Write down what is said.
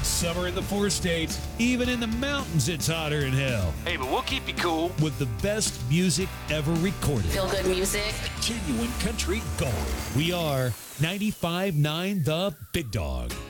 Summer in the four states, even in the mountains, it's hotter than hell. Hey, but we'll keep you cool. With the best music ever recorded. Feel good music. Genuine country gold. We are 95.9 The Big Dog.